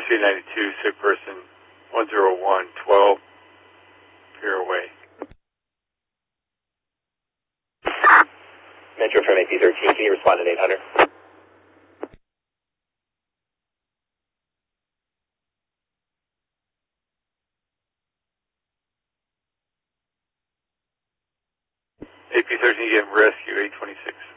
9392, sick person 10112, Pier Way. Metro from AP13, can you respond at 800? AP13 getting rescue 826.